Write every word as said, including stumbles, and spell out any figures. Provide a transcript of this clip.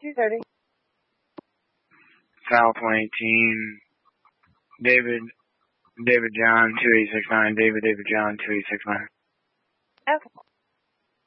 two thirty. South one eighteen. David, David John two eight six nine. David, David John two eight six nine. Okay.